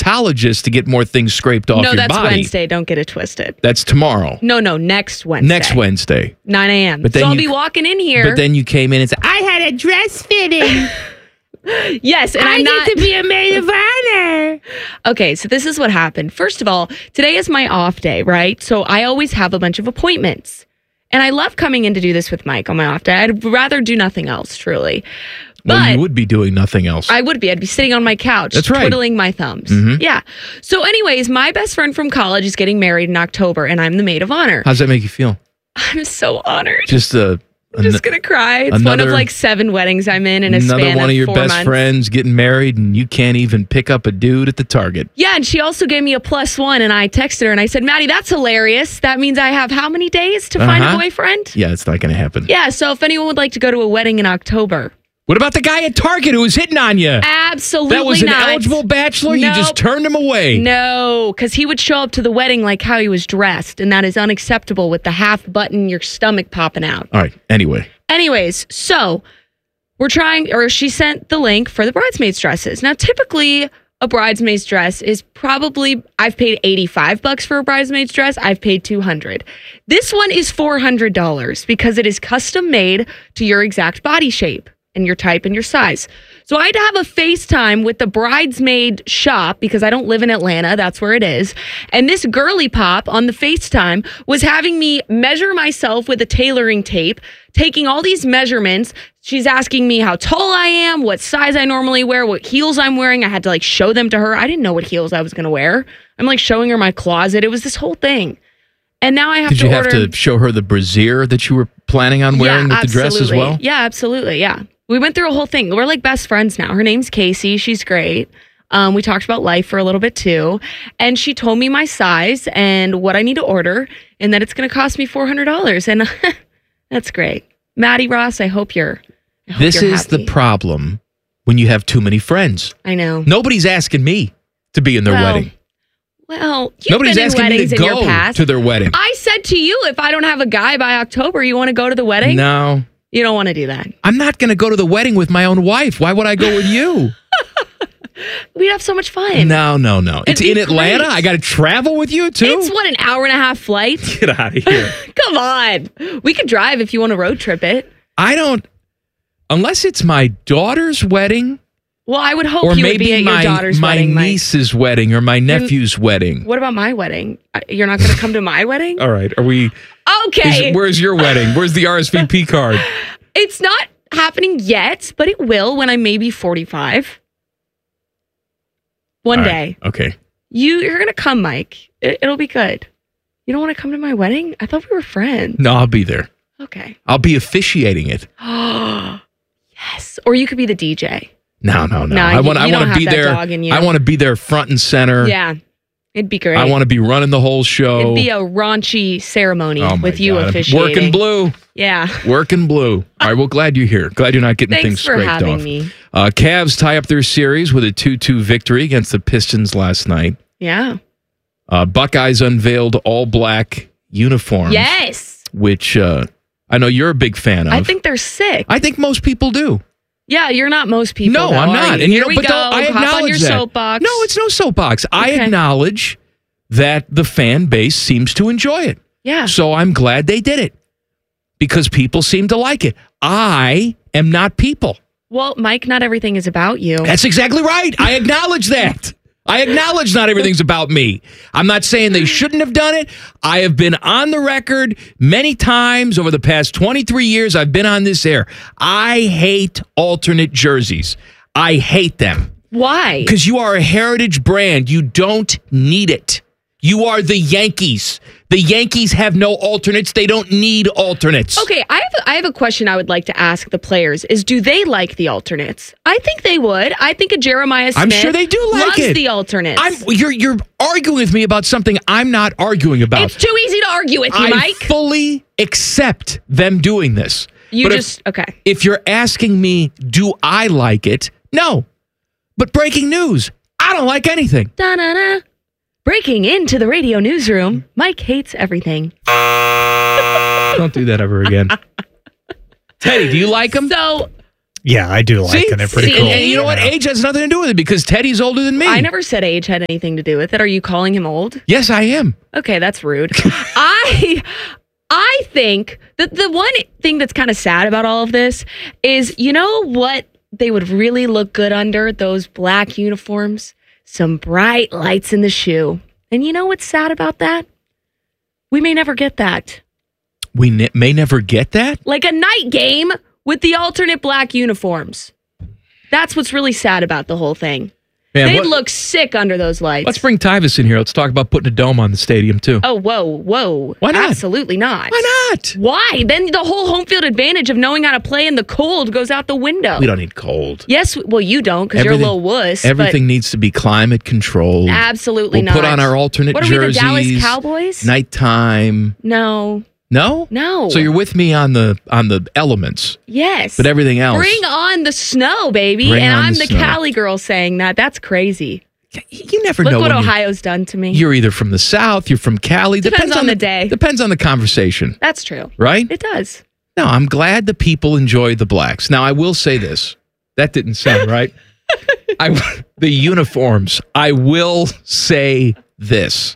dermatologist to get more things scraped off your body. No, that's Wednesday. Don't get it twisted. That's tomorrow. No, next Wednesday. Next Wednesday. 9 a.m. So I'll be walking in here. But then you came in and said, I had a dress fitting. Yes, and I get to be a maid of honor. Okay, so this is what happened. First of all, today is my off day, right? So I always have a bunch of appointments. And I love coming in to do this with Mike on my off day. I'd rather do nothing else, truly. Well, you would be doing nothing else. I would be. I'd be sitting on my couch, That's right. twiddling my thumbs. Mm-hmm. Yeah. So anyways, my best friend from college is getting married in October, and I'm the maid of honor. How's that make you feel? I'm so honored. I'm just going to cry. It's one of like 7 weddings I'm in a span of 4 months. Another one of your best friends getting married and you can't even pick up a dude at the Target. Yeah, and she also gave me a +1 and I texted her and I said, Maddie, that's hilarious. That means I have how many days to find a boyfriend? Yeah, it's not going to happen. Yeah, so if anyone would like to go to a wedding in October. What about the guy at Target who was hitting on you? Absolutely not. That was an eligible bachelor? Nope. You just turned him away? No, because he would show up to the wedding like how he was dressed, and that is unacceptable with the half button, your stomach popping out. All right, Anyways, so she sent the link for the bridesmaids dresses. Now, typically, a bridesmaid's dress is probably, I've paid $85 for a bridesmaid's dress. I've paid $200. This one is $400 because it is custom made to your exact body shape and your type and your size. So I had to have a FaceTime with the bridesmaid shop because I don't live in Atlanta. That's where it is. And this girly pop on the FaceTime was having me measure myself with a tailoring tape, taking all these measurements. She's asking me how tall I am, what size I normally wear, what heels I'm wearing. I had to show them to her. I didn't know what heels I was going to wear. I'm showing her my closet. It was this whole thing. And now I have Did you have to show her the brassiere that you were planning on wearing with the dress as well? Yeah, absolutely. Yeah. We went through a whole thing. We're like best friends now. Her name's Casey. She's great. We talked about life for a little bit too. And she told me my size and what I need to order and that it's going to cost me $400. And that's great. Maddie Ross, I hope you're This is happy. the problem when you have too many friends. I know. Nobody's asking me to be in their wedding. Well, you've Nobody's been in asking weddings me to in your go past. to their wedding. I said to you, if I don't have a guy by October, you want to go to the wedding? No. You don't want to do that. I'm not going to go to the wedding with my own wife. Why would I go with you? We'd have so much fun. No. It's in Atlanta. Great. I got to travel with you too. It's an hour and a half flight. Get out of here. Come on. We could drive if you want to road trip it. I don't, unless it's my daughter's wedding. Well, I would hope or you would be at your daughter's wedding. My niece's wedding or my nephew's wedding. What about my wedding? You're not going to come to my wedding? All right. Are we? Okay. Where's your wedding? Where's the RSVP card? It's not happening yet, but it will when I may be 45. One day. Okay. You're going to come, Mike. It'll be good. You don't want to come to my wedding? I thought we were friends. No, I'll be there. Okay. I'll be officiating it. Yes. Or you could be the DJ. No. I want to be there. I want to be there front and center. Yeah. It'd be great. I want to be running the whole show. It'd be a raunchy ceremony with you God. officiating. Working blue. Yeah. Working blue. All right, well, glad you're here. Glad you're not getting things scraped off. Thanks for having me. Cavs tie up their series with a 2-2 victory against the Pistons last night. Yeah. Buckeyes unveiled all black uniforms. Yes. Which I know you're a big fan of. I think they're sick. I think most people do. Yeah, you're not most people. No, though, I'm not. And here we go. I acknowledge Hop on your that. soapbox. No, it's no soapbox. I acknowledge that the fan base seems to enjoy it. Yeah. So I'm glad they did it because people seem to like it. I am not people. Well, Mike, not everything is about you. That's exactly right. I acknowledge that. I acknowledge not everything's about me. I'm not saying they shouldn't have done it. I have been on the record many times over the past 23 years I've been on this air. I hate alternate jerseys. I hate them. Why? Because you are a heritage brand. You don't need it. You are the Yankees. The Yankees have no alternates. They don't need alternates. Okay, I have a question I would like to ask the players is do they like the alternates? I think they would. I think a Jeremiah Smith I'm sure they do like loves it. the alternates. You're arguing with me about something I'm not arguing about. It's too easy to argue with you, Mike. I fully accept them doing this. Okay. If you're asking me, do I like it? No. But breaking news, I don't like anything. Da-na-na. Breaking into the radio newsroom, Mike hates everything. Don't do that ever again. Teddy, do you like them? So, Yeah, I do like it. They're pretty cool. And you know what? Age has nothing to do with it because Teddy's older than me. I never said age had anything to do with it. Are you calling him old? Yes, I am. Okay, that's rude. I think that the one thing that's kind of sad about all of this is, you know what they would really look good under? Those black uniforms. Some bright lights in the shoe. And you know what's sad about that? We may never get that. We may never get that? Like a night game with the alternate black uniforms. That's what's really sad about the whole thing. Man, They'd look sick under those lights. Let's bring Tyvus in here. Let's talk about putting a dome on the stadium, too. Oh, whoa. Why not? Absolutely not. Why not? Why? Then the whole home field advantage of knowing how to play in the cold goes out the window. We don't need cold. Yes, well, you don't because you're a little wuss. Everything needs to be climate controlled. Absolutely we'll not. Put on our alternate jerseys. What are we, the Dallas Cowboys? Nighttime. No. No? No. So you're with me on the elements. Yes. But everything else. Bring on the snow, baby. Bring and on I'm the the snow. Cali girl saying that. That's crazy. You never Look know what when Ohio's done to me. You're either from the South, you're from Cali. Depends on the day. Depends on the conversation. That's true. Right? It does. No, I'm glad the people enjoy the blacks. Now, I will say this. That didn't sound right. The uniforms. I will say this.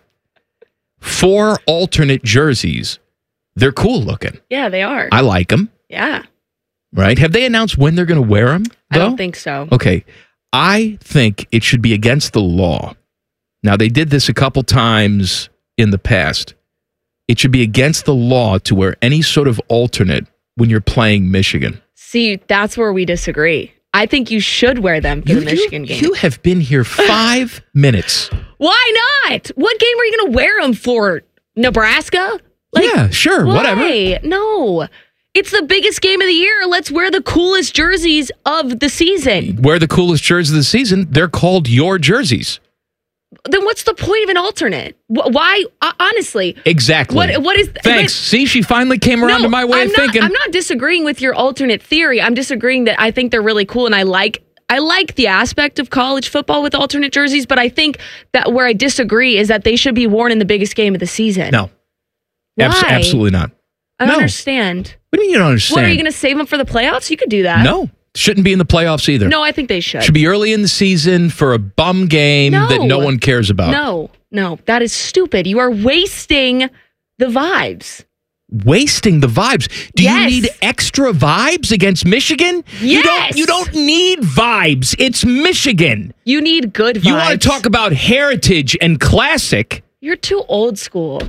4 alternate jerseys. They're cool looking. Yeah, they are. I like them. Yeah. Right? Have they announced when they're going to wear them? I don't think so. Okay. I think it should be against the law. Now, they did this a couple times in the past. It should be against the law to wear any sort of alternate when you're playing Michigan. See, that's where we disagree. I think you should wear them for the Michigan game. You have been here 5 minutes. Why not? What game are you going to wear them for? Nebraska? Yeah, sure, why? whatever. No. It's the biggest game of the year. Let's wear the coolest jerseys of the season. Wear the coolest jerseys of the season. They're called your jerseys. Then what's the point of an alternate? Why? Honestly. Exactly. What is... Thanks. See, she finally came around to my way of thinking. I'm not disagreeing with your alternate theory. I'm disagreeing that I think they're really cool and I like the aspect of college football with alternate jerseys, but I think that where I disagree is that they should be worn in the biggest game of the season. No. Why? Absolutely not. I don't understand. What do you mean you don't understand? What, are you going to save them for the playoffs? You could do that. No. Shouldn't be in the playoffs either. No, I think they should. Should be early in the season for a bum game that no one cares about. No. That is stupid. You are wasting the vibes. Wasting the vibes. Do you need extra vibes against Michigan? Yes. You don't need vibes. It's Michigan. You need good vibes. You want to talk about heritage and classic. You're too old school.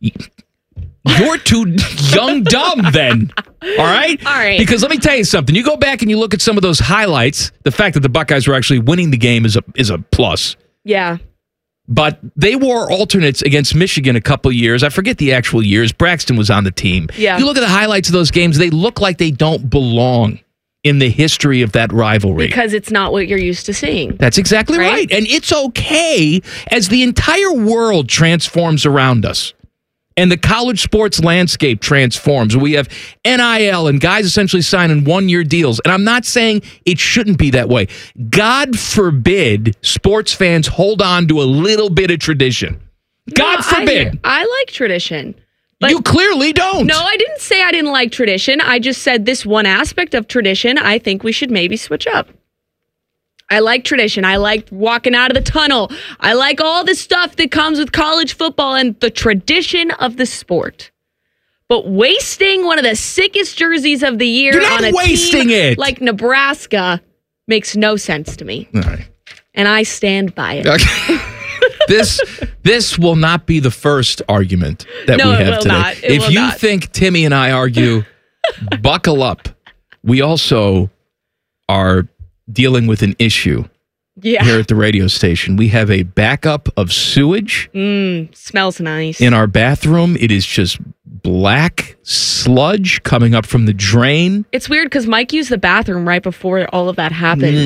You're too young dumb then. All right? All right. Because let me tell you something. You go back and you look at some of those highlights, the fact that the Buckeyes were actually winning the game is a plus. Yeah. But they wore alternates against Michigan a couple years. I forget the actual years. Braxton was on the team. Yeah. You look at the highlights of those games, they look like they don't belong in the history of that rivalry. Because it's not what you're used to seeing. That's exactly right. And it's okay as the entire world transforms around us. And the college sports landscape transforms. We have NIL and guys essentially signing one-year deals. And I'm not saying it shouldn't be that way. God forbid sports fans hold on to a little bit of tradition. God forbid. I like tradition. But you clearly don't. No, I didn't say I didn't like tradition. I just said this one aspect of tradition, I think we should maybe switch up. I like tradition. I like walking out of the tunnel. I like all the stuff that comes with college football and the tradition of the sport. But wasting one of the sickest jerseys of the year on a team like Nebraska makes no sense to me. All right. And I stand by it. Okay. This will not be the first argument that we have today. If you think Timmy and I argue, buckle up. We also are dealing with an issue here at the radio station. We have a backup of sewage. Smells nice. In our bathroom, it is just black sludge coming up from the drain. It's weird because Mike used the bathroom right before all of that happened.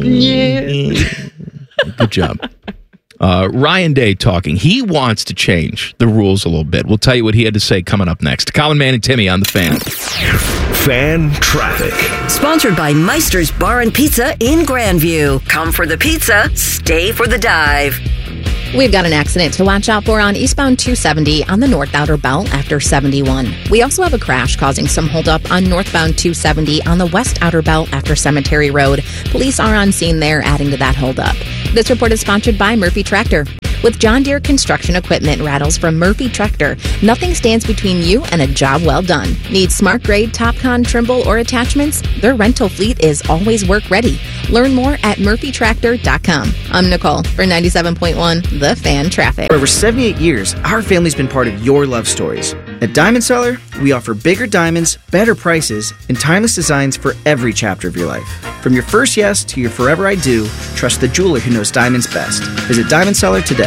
Good job. Ryan Day talking. He wants to change the rules a little bit. We'll tell you what he had to say coming up next. Colin Man and Timmy on the Fan. Fan Traffic. Sponsored by Meister's Bar and Pizza in Grandview. Come for the pizza, stay for the dive. We've got an accident to watch out for on eastbound 270 on the north outer belt after 71. We also have a crash causing some holdup on northbound 270 on the west outer belt after Cemetery Road. Police are on scene there, adding to that holdup. This report is sponsored by Murphy Tractor. With John Deere construction equipment rattles from Murphy Tractor, nothing stands between you and a job well done. Need smart grade, TopCon, Trimble, or attachments? Their rental fleet is always work ready. Learn more at murphytractor.com. I'm Nicole for 97.1 The Fan Traffic. For over 78 years, our family's been part of your love stories. At Diamond Seller, we offer bigger diamonds, better prices, and timeless designs for every chapter of your life. From your first yes to your forever I do, trust the jeweler who knows diamonds best. Visit Diamond Seller today.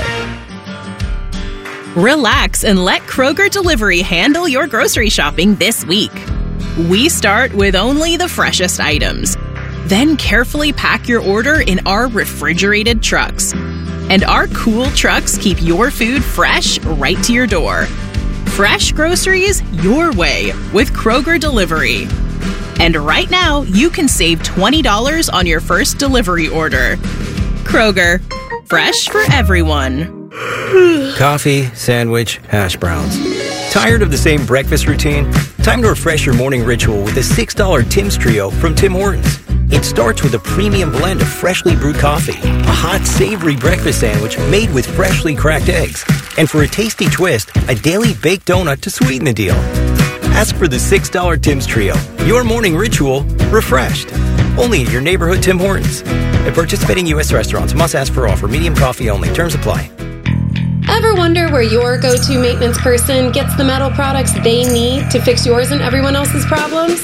Relax and let Kroger Delivery handle your grocery shopping this week. We start with only the freshest items. Then carefully pack your order in our refrigerated trucks. And our cool trucks keep your food fresh right to your door. Fresh groceries your way with Kroger Delivery. And right now, you can save $20 on your first delivery order. Kroger, fresh for everyone. Coffee, sandwich, hash browns. Tired of the same breakfast routine? Time to refresh your morning ritual with a $6 Tim's Trio from Tim Hortons. It starts with a premium blend of freshly brewed coffee, a hot, savory breakfast sandwich made with freshly cracked eggs, and for a tasty twist, a daily baked donut to sweeten the deal. Ask for the $6 Tim's Trio, your morning ritual refreshed. Only at your neighborhood Tim Hortons. At participating U.S. restaurants, must ask for offer, medium coffee only. Terms apply. Ever wonder where your go-to maintenance person gets the metal products they need to fix yours and everyone else's problems?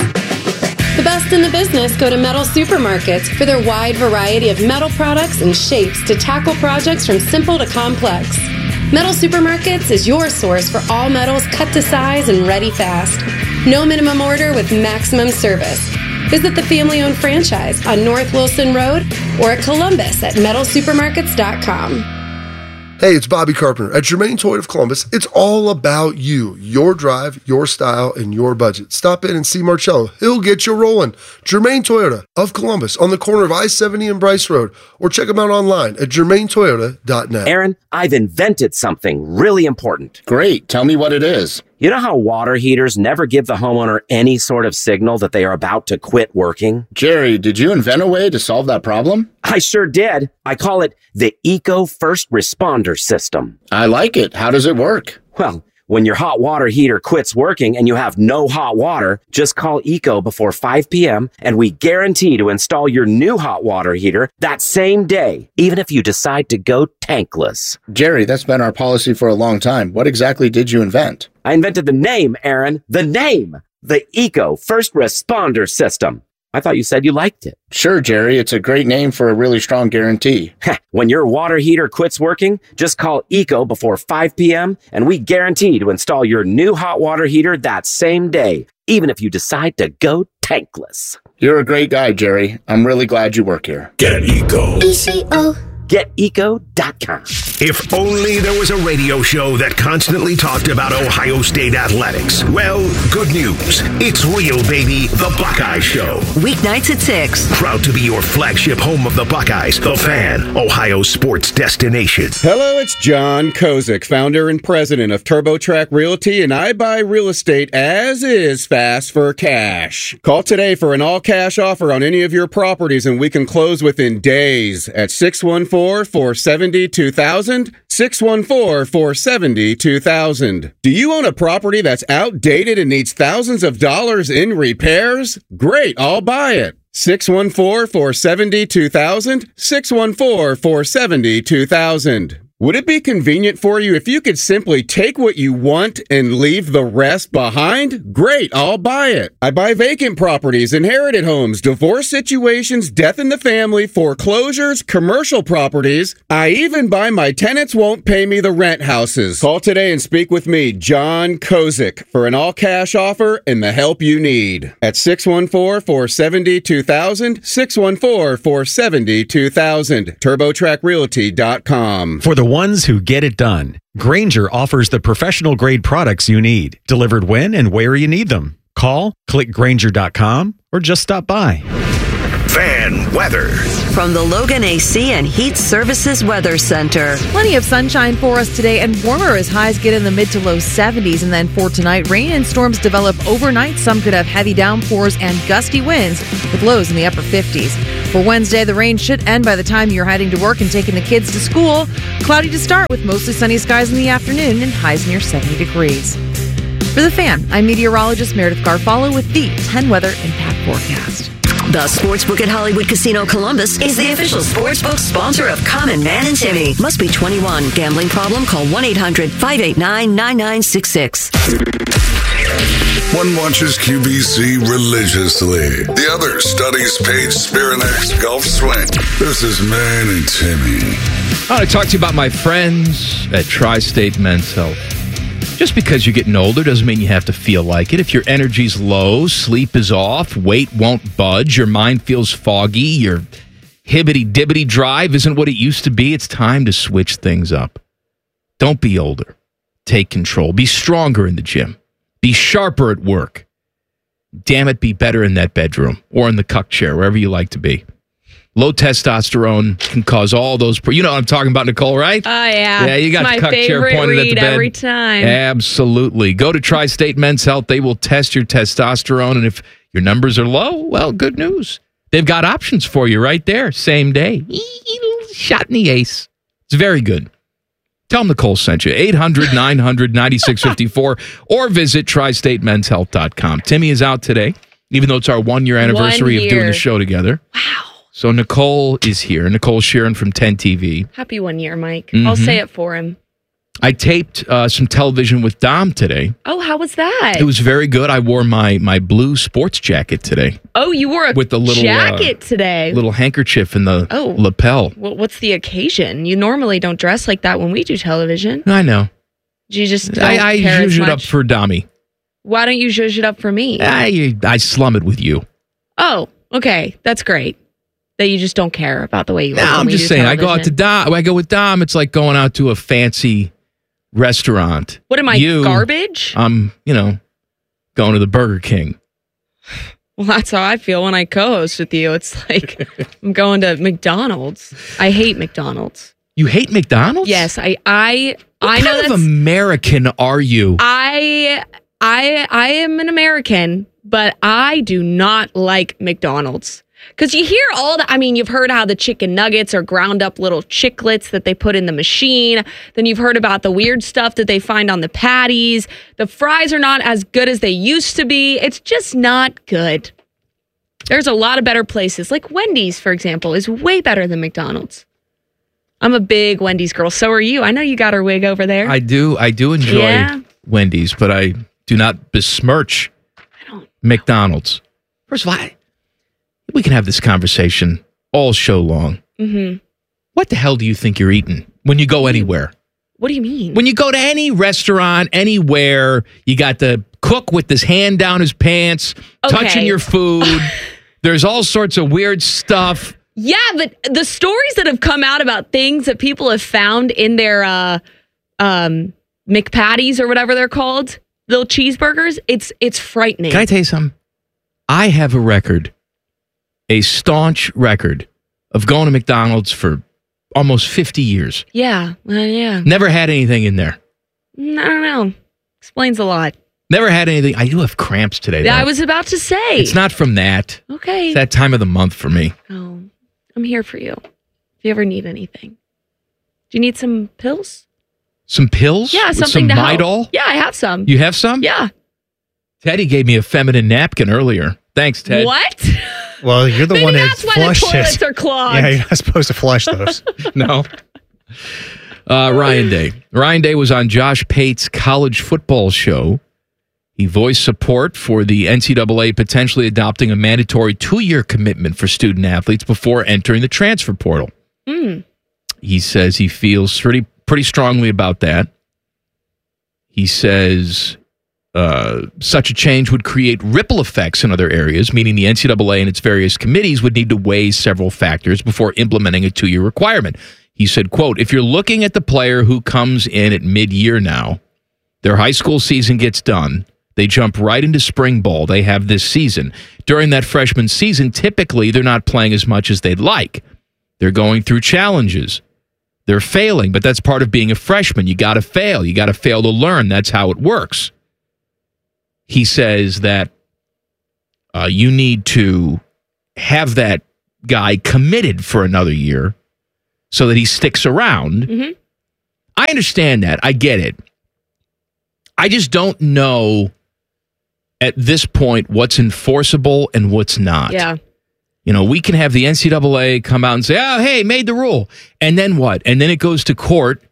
The best in the business go to Metal Supermarkets for their wide variety of metal products and shapes to tackle projects from simple to complex. Metal Supermarkets is your source for all metals cut to size and ready fast. No minimum order with maximum service. Visit the family-owned franchise on North Wilson Road or at Columbus at metalsupermarkets.com. Hey, it's Bobby Carpenter. At Germain Toyota of Columbus, it's all about you, your drive, your style, and your budget. Stop in and see Marcello. He'll get you rolling. Germain Toyota of Columbus on the corner of I-70 and Bryce Road, or check them out online at germaintoyota.net. Aaron, I've invented something really important. Great. Tell me what it is. You know how water heaters never give the homeowner any sort of signal that they are about to quit working? Jerry, did you invent a way to solve that problem? I sure did. I call it the Eco First Responder System. I like it. How does it work? Well, when your hot water heater quits working and you have no hot water, just call Eco before 5 p.m. and we guarantee to install your new hot water heater that same day, even if you decide to go tankless. Jerry, that's been our policy for a long time. What exactly did you invent? I invented the name, Aaron. The name. The Eco First Responder System. I thought you said you liked it. Sure, Jerry. It's a great name for a really strong guarantee. When your water heater quits working, just call Eco before 5 p.m. and we guarantee to install your new hot water heater that same day, even if you decide to go tankless. You're a great guy, Jerry. I'm really glad you work here. Get Eco. ECO. GetEco.com. If only there was a radio show that constantly talked about Ohio State athletics. Well, good news. It's real, baby. The Buckeye Show. Weeknights at 6. Proud to be your flagship home of the Buckeyes, The Fan, Ohio sports destination. Hello, it's John Kozik, founder and president of TurboTrack Realty, and I buy real estate as is fast for cash. Call today for an all-cash offer on any of your properties, and we can close within days at 614-470-2000. 614-470-2000. Do you own a property that's outdated and needs thousands of dollars in repairs? Great, I'll buy it. 614-470-2000. 614-470-2000. Would it be convenient for you if you could simply take what you want and leave the rest behind? Great, I'll buy it. I buy vacant properties, inherited homes, divorce situations, death in the family, foreclosures, commercial properties. I even buy my tenants won't pay me the rent houses. Call today and speak with me, John Kozik, for an all-cash offer and the help you need. At 614-470-2000, 614-470-2000, TurboTrackRealty.com. For the ones who get it done, Grainger offers the professional grade products you need, delivered when and where you need them. Call, click Grainger.com, or just stop by. Fan weather. From the Logan AC and Heat Services Weather Center. Plenty of sunshine for us today and warmer as highs get in the mid to low 70s. And then for tonight, rain and storms develop overnight. Some could have heavy downpours and gusty winds with lows in the upper 50s. For Wednesday, the rain should end by the time you're heading to work and taking the kids to school. Cloudy to start with mostly sunny skies in the afternoon and highs near 70 degrees. For The Fan, I'm meteorologist Meredith Garfalo with the 10 Weather Impact Forecast. The Sportsbook at Hollywood Casino Columbus is the official sportsbook sponsor of Common Man and Timmy. Must be 21. Gambling problem? Call 1-800-589-9966. One watches QVC religiously. The other studies Paige Spirinak's golf swing. This is Man and Timmy. I want to talk to you about my friends at Tri-State Men's Health. Just because you're getting older doesn't mean you have to feel like it. If your energy's low, sleep is off, weight won't budge, your mind feels foggy, your hibbity-dibbity drive isn't what it used to be, it's time to switch things up. Don't be older. Take control. Be stronger in the gym. Be sharper at work. Damn it, be better in that bedroom or in the cuck chair, wherever you like to be. Low testosterone can cause all those... You know what I'm talking about, Nicole, right? Oh, yeah. Yeah, you got it's the my cuck chair favorite pointed at the read bed. every time. Absolutely. Go to Tri-State Men's Health. They will test your testosterone, and if your numbers are low, well, good news. They've got options for you right there, same day. Shot in the ace. It's very good. Tell them Nicole sent you. 800-900-9654 or visit tristatemenshealth.com. Timmy is out today, even though it's our 1-year anniversary of doing the show together. Wow. So Nicole is here. Nicole Sheeran from 10 TV. Happy 1 year, Mike. Mm-hmm. I'll say it for him. I taped some television with Dom today. Oh, how was that? It was very good. I wore my blue sports jacket today. Oh, you wore a with the little jacket today. Little handkerchief in the lapel. Well, what's the occasion? You normally don't dress like that when we do television. I know. You just don't I care as zhuzh it up much? for Dommy. Why don't you zhuzh it up for me? I slum it with you. Oh, okay. That's great. That you just don't care about the way you look. No, when I'm we just do saying. I go out to television. Dom. I go with Dom. It's like going out to a fancy restaurant. What am I, garbage? I'm, going to the Burger King. Well, that's how I feel when I co-host with you. It's like I'm going to McDonald's. I hate McDonald's. You hate McDonald's? Yes, I What know kind of that's American are you? I am an American, but I do not like McDonald's. Because you hear all the, you've heard how the chicken nuggets are ground up little chiclets that they put in the machine. Then you've heard about the weird stuff that they find on the patties. The fries are not as good as they used to be. It's just not good. There's a lot of better places. Like Wendy's, for example, is way better than McDonald's. I'm a big Wendy's girl. So are you. I know you got her wig over there. I do enjoy Yeah. Wendy's, but I do not besmirch McDonald's. First of all, we can have this conversation all show long. Mm-hmm. What the hell do you think you're eating when you go anywhere? What do you mean? When you go to any restaurant, anywhere, you got the cook with his hand down his pants, touching your food. There's all sorts of weird stuff. Yeah, but the stories that have come out about things that people have found in their McPatties or whatever they're called, little cheeseburgers, it's frightening. Can I tell you something? I have a record, a staunch record of going to McDonald's for almost 50 years. Yeah, yeah. Never had anything in there. I don't know. Explains a lot. Never had anything. I do have cramps today, though. I was about to say. It's not from that. Okay. It's that time of the month for me. Oh, I'm here for you. If you ever need anything. Do you need some pills? Some pills? Yeah, With something some to help. Midol? Yeah, I have some. You have some? Yeah. Teddy gave me a feminine napkin earlier. Thanks, Ted. What? Well, you're the Maybe one that that's why the flushed toilets it. are clogged. Yeah, you're not supposed to flush those. No. Ryan Day. Ryan Day was on Josh Pate's college football show. He voiced support for the NCAA potentially adopting a mandatory 2-year commitment for student athletes before entering the transfer portal. Mm. He says he feels pretty strongly about that. He says such a change would create ripple effects in other areas, meaning the NCAA and its various committees would need to weigh several factors before implementing a 2-year requirement. He said, quote, if you're looking at the player who comes in at mid-year now, their high school season gets done, They jump right into spring ball. They have this season. During that freshman season, typically they're not playing as much as they'd like. They're going through challenges. They're failing, but that's part of being a freshman. You got to fail. You got to fail to learn. That's how it works. He says that you need to have that guy committed for another year so that he sticks around. Mm-hmm. I understand that. I get it. I just don't know at this point what's enforceable and what's not. Yeah. You know, we can have the NCAA come out and say, oh, hey, made the rule. And then what? And then it goes to court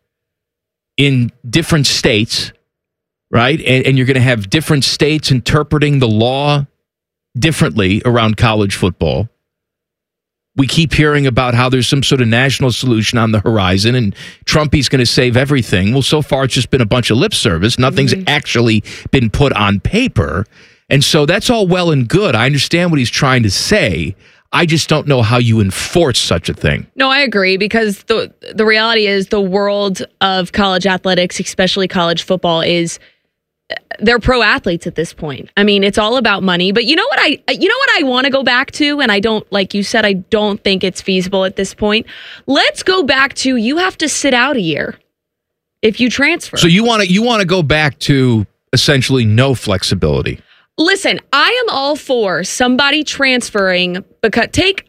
in different states, right? And you're going to have different states interpreting the law differently around college football. We keep hearing about how there's some sort of national solution on the horizon and Trumpy's going to save everything. Well, so far it's just been a bunch of lip service. Nothing's actually been put on paper. And so that's all well and good. I understand what he's trying to say. I just don't know how you enforce such a thing. No, I agree, because the reality is the world of college athletics, especially college football, they're pro athletes at this point. I mean, it's all about money. But you know what I want to go back to, and I don't, like you said, I don't think it's feasible at this point. Let's go back to, you have to sit out a year if you transfer. So you want to go back to essentially no flexibility. Listen, I am all for somebody transferring, because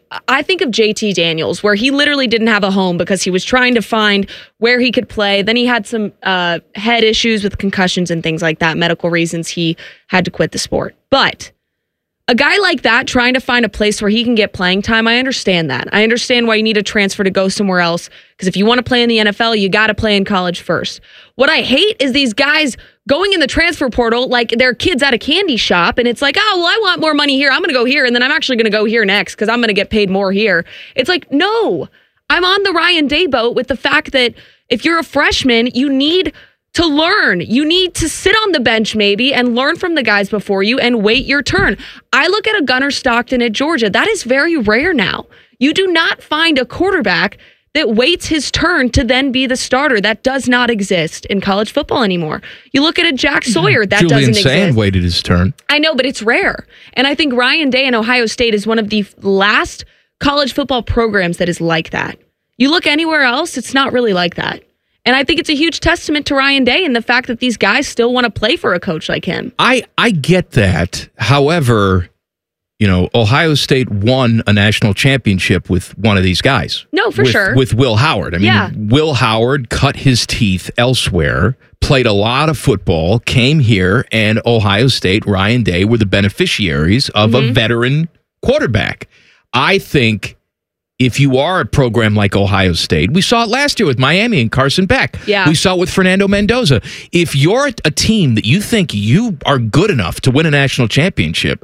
I think of JT Daniels, where he literally didn't have a home because he was trying to find where he could play. Then he had some head issues with concussions and things like that, medical reasons he had to quit the sport. But a guy like that trying to find a place where he can get playing time, I understand that. I understand why you need a transfer to go somewhere else, because if you want to play in the NFL, you got to play in college first. What I hate is these guys going in the transfer portal like they're kids at a candy shop, and it's like, oh, well, I want more money here. I'm going to go here, and then I'm actually going to go here next because I'm going to get paid more here. It's like, no, I'm on the Ryan Day boat with the fact that if you're a freshman, you need to learn. You need to sit on the bench maybe and learn from the guys before you and wait your turn. I look at a Gunnar Stockton at Georgia. That is very rare now. You do not find a quarterback that waits his turn to then be the starter. That does not exist in college football anymore. You look at a Jack Sawyer, that doesn't exist. Julian Sand waited his turn. I know, but it's rare. And I think Ryan Day and Ohio State is one of the last college football programs that is like that. You look anywhere else, it's not really like that. And I think it's a huge testament to Ryan Day and the fact that these guys still want to play for a coach like him. I get that. However, you know, Ohio State won a national championship with one of these guys. No, for sure. With Will Howard. I mean, Will Howard cut his teeth elsewhere, played a lot of football, came here, and Ohio State, Ryan Day, were the beneficiaries of a veteran quarterback. I think if you are a program like Ohio State, we saw it last year with Miami and Carson Beck. Yeah. We saw it with Fernando Mendoza. If you're a team that you think you are good enough to win a national championship,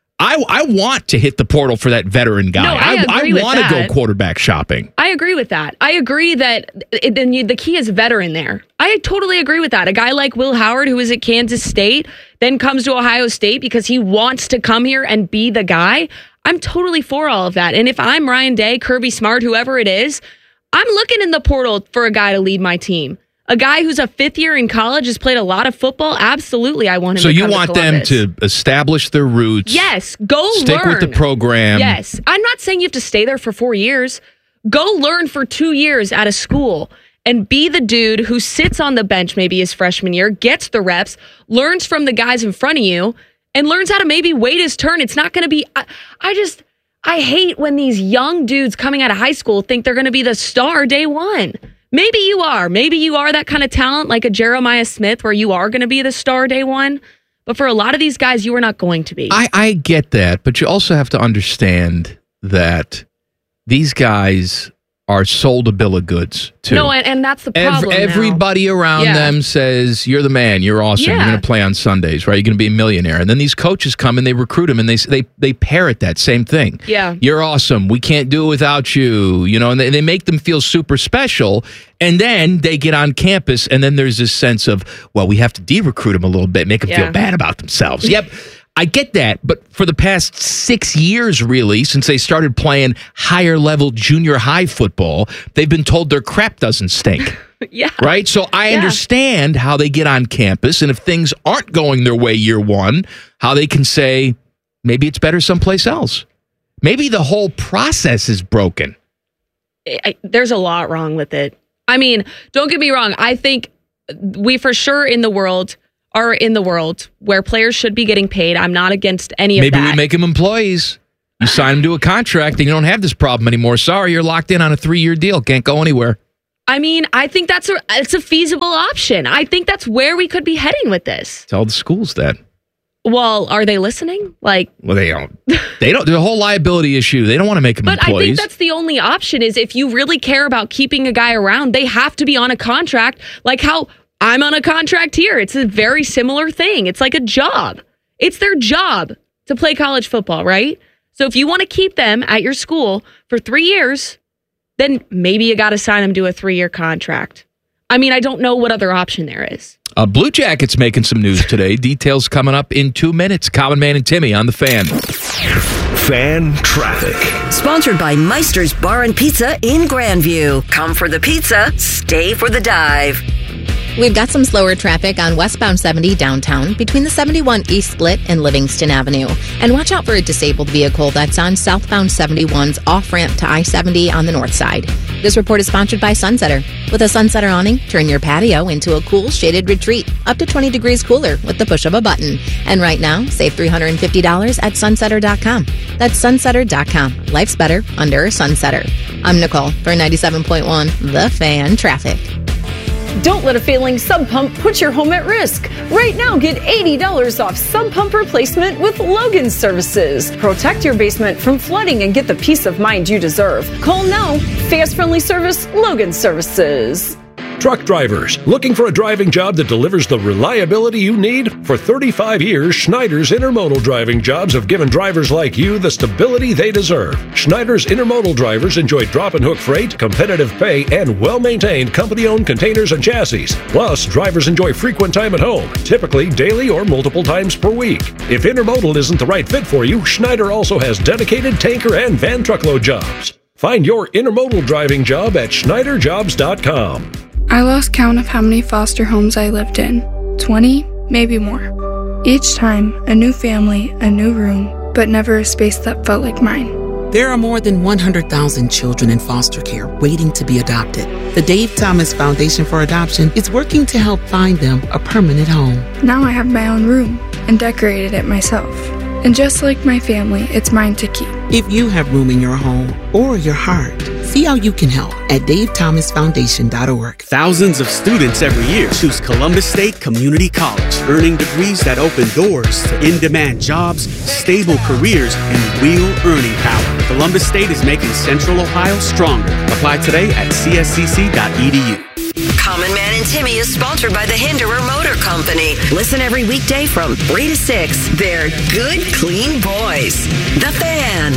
I want to hit the portal for that veteran guy. No, I want to go quarterback shopping. I agree with that. I agree that the key is veteran there. I totally agree with that. A guy like Will Howard, who is at Kansas State, then comes to Ohio State because he wants to come here and be the guy. I'm totally for all of that. And if I'm Ryan Day, Kirby Smart, whoever it is, I'm looking in the portal for a guy to lead my team. A guy who's a fifth year in college, has played a lot of football. Absolutely, I want him to come to Columbus. So you want them to establish their roots. Yes, go stick learn. With the program. Yes. I'm not saying you have to stay there for 4 years. Go learn for 2 years at a school and be the dude who sits on the bench maybe his freshman year, gets the reps, learns from the guys in front of you, and learns how to maybe wait his turn. It's not going to be... I hate when these young dudes coming out of high school think they're going to be the star day one. Maybe you are. Maybe you are that kind of talent like a Jeremiah Smith where you are going to be the star day one. But for a lot of these guys, you are not going to be. I get that. But you also have to understand that these guys are sold a bill of goods, too. No, and that's the problem Everybody around them says, you're the man, you're awesome, you're going to play on Sundays, right? You're going to be a millionaire. And then these coaches come and they recruit them and they parrot that same thing. Yeah. You're awesome, we can't do it without you, you know, and they make them feel super special. And then they get on campus and then there's this sense of, well, we have to de-recruit them a little bit, make them feel bad about themselves. Yep. I get that, but for the past 6 years, really, since they started playing higher level junior high football, they've been told their crap doesn't stink. Yeah. Right? So I understand how they get on campus, and if things aren't going their way year one, how they can say, maybe it's better someplace else. Maybe the whole process is broken. There's a lot wrong with it. I mean, don't get me wrong. I think we for sure are in the world where players should be getting paid. I'm not against any of that. Maybe we make them employees. You sign them to a contract and you don't have this problem anymore. Sorry, you're locked in on a 3-year deal. Can't go anywhere. I mean, I think it's a feasible option. I think that's where we could be heading with this. Tell the schools that. Well, are they listening? Well, they don't. There's a whole liability issue. They don't want to make them employees. But I think that's the only option is if you really care about keeping a guy around, they have to be on a contract like how I'm on a contract here. It's a very similar thing. It's like a job. It's their job to play college football, right? So if you want to keep them at your school for 3 years, then maybe you got to sign them to a 3-year contract. I mean, I don't know what other option there is. Blue Jackets making some news today. Details coming up in 2 minutes. Common Man and Timmy on the Fan. Fan traffic. Sponsored by Meister's Bar and Pizza in Grandview. Come for the pizza, stay for the dive. We've got some slower traffic on westbound 70 downtown between the 71 East Split and Livingston Avenue. And watch out for a disabled vehicle that's on southbound 71's off-ramp to I-70 on the north side. This report is sponsored by Sunsetter. With a Sunsetter awning, turn your patio into a cool, shaded retreat, up to 20 degrees cooler with the push of a button. And right now, save $350 at sunsetter.com. That's sunsetter.com. Life's better under a Sunsetter. I'm Nicole for 97.1 The Fan Traffic. Don't let a failing sump pump put your home at risk. Right now, get $80 off sump pump replacement with Logan Services. Protect your basement from flooding and get the peace of mind you deserve. Call now. Fast, friendly service, Logan Services. Truck drivers, looking for a driving job that delivers the reliability you need? For 35 years, Schneider's Intermodal driving jobs have given drivers like you the stability they deserve. Schneider's Intermodal drivers enjoy drop and hook freight, competitive pay, and well-maintained company-owned containers and chassis. Plus, drivers enjoy frequent time at home, typically daily or multiple times per week. If Intermodal isn't the right fit for you, Schneider also has dedicated tanker and van truckload jobs. Find your Intermodal driving job at schneiderjobs.com. I lost count of how many foster homes I lived in. 20, maybe more. Each time, a new family, a new room, but never a space that felt like mine. There are more than 100,000 children in foster care waiting to be adopted. The Dave Thomas Foundation for Adoption is working to help find them a permanent home. Now I have my own room and decorated it myself. And just like my family, it's mine to keep. If you have room in your home or your heart, see how you can help at davethomasfoundation.org. Thousands of students every year choose Columbus State Community College, earning degrees that open doors to in-demand jobs, stable careers, and real earning power. Columbus State is making Central Ohio stronger. Apply today at cscc.edu. Common Man and Timmy is sponsored by the Hinderer Motor Company. Listen every weekday from 3 to 6. They're good, clean boys. The Fan.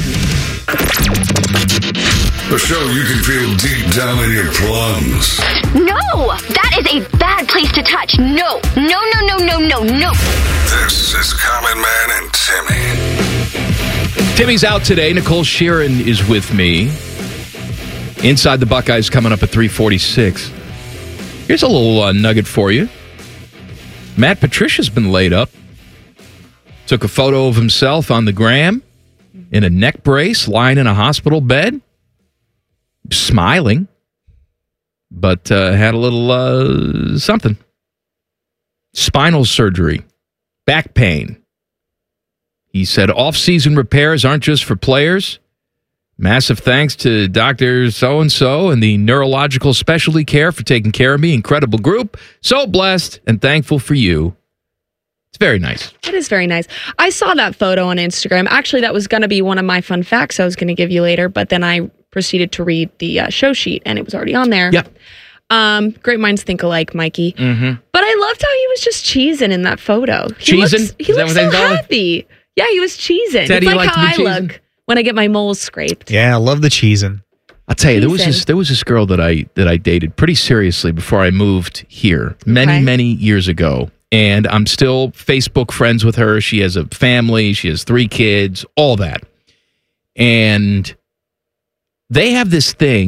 A show you can feel deep down in your plums. No! That is a bad place to touch. No. No, no, no, no, no, no. This is Common Man and Timmy. Timmy's out today. Nicole Sheeran is with me. Inside the Buckeyes coming up at 3:46. Here's a little nugget for you. Matt Patricia's been laid up. Took a photo of himself on the gram in a neck brace, lying in a hospital bed, smiling, but had a little something. Spinal surgery, back pain. He said off-season repairs aren't just for players. Massive thanks to Dr. So-and-so and the neurological specialty care for taking care of me. Incredible group. So blessed and thankful for you. It's very nice. It is very nice. I saw that photo on Instagram. Actually, that was going to be one of my fun facts I was going to give you later, but then I proceeded to read the show sheet, and it was already on there. Yep. Great minds think alike, Mikey. Mm-hmm. But I loved how he was just cheesing in that photo. Cheesing? He looks so happy. Yeah, he was cheesing. It's like how I look when I get my moles scraped. Yeah, I love the cheesing. I'll tell you, there was this girl that I dated pretty seriously before I moved here many years ago. And I'm still Facebook friends with her. She has a family. She has 3 kids, all that. And they have this thing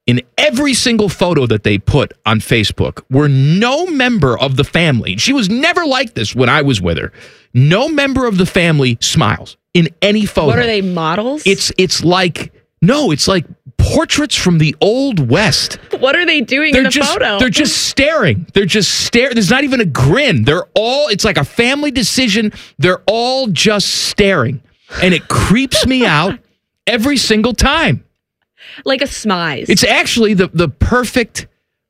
in every single photo that they put on Facebook where no member of the family, she was never like this when I was with her, no member of the family smiles in any photo. What are they, models? It's like portraits from the Old West. What are they doing in the photo? They're just staring. There's not even a grin. It's like a family decision. They're all just staring. And it creeps me out every single time. Like a smize. It's actually the perfect,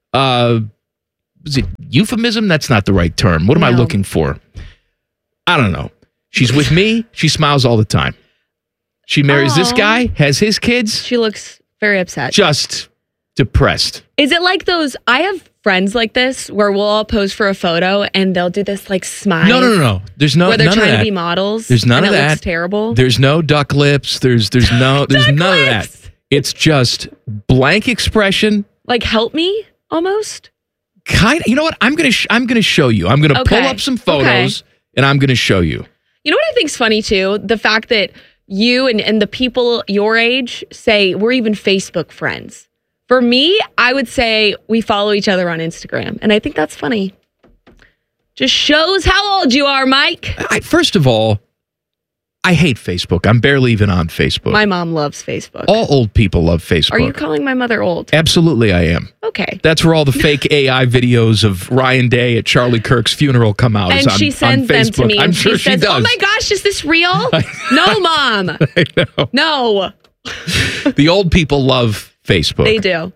is it euphemism? That's not the right term. What am I looking for? I don't know. She's with me. She smiles all the time. She marries this guy, has his kids. She looks very upset. Just depressed. Is it like those? I have friends like this where we'll all pose for a photo and they'll do this like smile. No. There's no. Where they're none trying of that. to be models. There's none and of it that. Looks terrible. There's no duck lips. There's none of that. It's just blank expression. Like help me almost. You know what? I'm gonna show you. I'm gonna pull up some photos and I'm gonna show you. You know what I think's funny too? The fact that you and the people your age say we're even Facebook friends. For me, I would say we follow each other on Instagram. And I think that's funny. Just shows how old you are, Mike. First of all, I hate Facebook. I'm barely even on Facebook. My mom loves Facebook. All old people love Facebook. Are you calling my mother old? Absolutely, I am. Okay. That's where all the fake AI videos of Ryan Day at Charlie Kirk's funeral come out. And she sends them to me. I'm and sure she says, does. Oh my gosh, is this real? No, Mom. I know. No. The old people love Facebook. They do.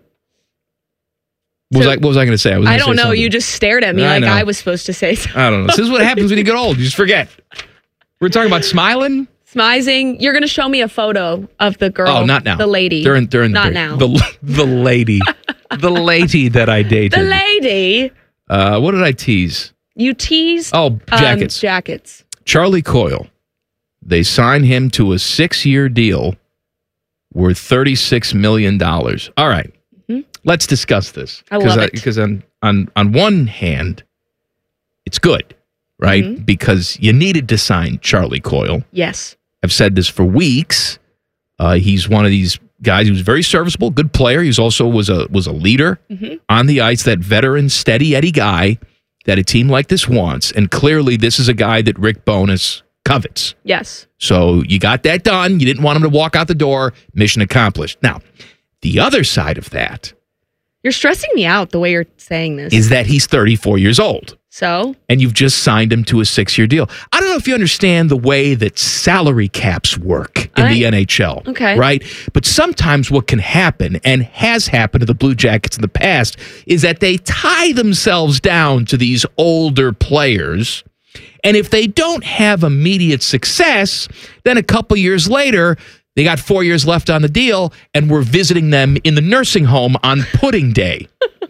What was I going to say? I don't know. Something. You just stared at me like I was supposed to say something. I don't know. This is what happens when you get old. You just forget. We're talking about smiling. Smizing. You're going to show me a photo of the girl. Oh, not now. The lady. During not the now. The lady. The lady that I dated. The lady. What did I tease? You teased. Oh, jackets. Jackets. Charlie Coyle. They signed him to a 6-year deal worth $36 million. All right. Mm-hmm. Let's discuss this. I love it. Because on one hand, it's good, right? Mm-hmm. Because you needed to sign Charlie Coyle. Yes. I've said this for weeks. He's one of these guys who's very serviceable, good player. He's also was a leader on the ice, that veteran, steady Eddie guy that a team like this wants. And clearly this is a guy that Rick Bowness covets. Yes. So you got that done. You didn't want him to walk out the door. Mission accomplished. Now, the other side of that. You're stressing me out the way you're saying this. Is that he's 34 years old. So? And you've just signed him to a 6-year deal. I don't know if you understand the way that salary caps work in the NHL. Okay. Right? But sometimes what can happen, and has happened to the Blue Jackets in the past, is that they tie themselves down to these older players. And if they don't have immediate success, then a couple years later, they got 4 years left on the deal, and we're visiting them in the nursing home on pudding day.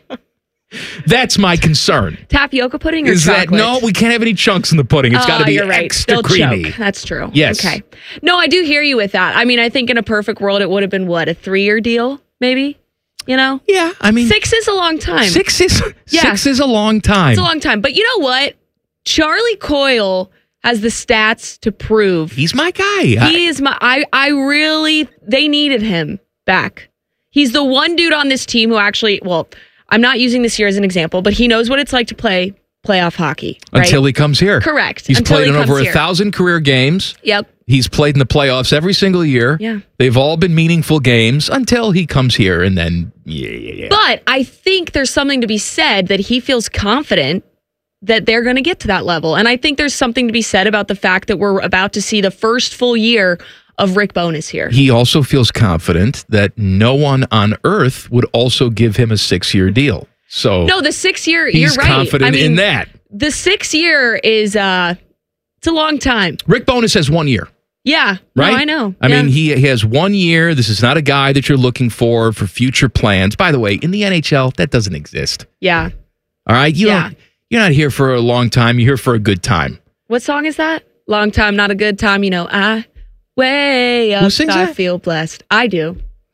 That's my concern. Tapioca pudding or Is chocolate? that no? We can't have any chunks in the pudding. It's got to be you're right. extra They'll creamy. Choke. That's true. Yes. Okay. No, I do hear you with that. I mean, I think in a perfect world, it would have been what, a 3-year deal, maybe. You know? Yeah. I mean, 6 is a long time. 6 is a long time. It's a long time. But you know what? Charlie Coyle has the stats to prove he's my guy. He is my. I really. They needed him back. He's the one dude on this team who actually. Well, I'm not using this year as an example, but he knows what it's like to play playoff hockey. Right? Until he comes here. Correct. He's Until played in over here. 1,000 career games. Yep. He's played in the playoffs every single year. Yeah. They've all been meaningful games until he comes here, and then yeah. But I think there's something to be said that he feels confident that they're going to get to that level. And I think there's something to be said about the fact that we're about to see the first full year of Rick Bowness here. He also feels confident that no one on earth would also give him a 6-year deal. So no, the 6-year, he's you're right. confident in that. The 6-year is, it's a long time. Rick Bowness has 1 year. Yeah. Right? No, I know. I mean, he has 1 year. This is not a guy that you're looking for future plans. By the way, in the NHL, that doesn't exist. Yeah. All right? You're not here for a long time. You're here for a good time. What song is that? Long time, not a good time. You know, I way up. Who sings I that? feel blessed. I do.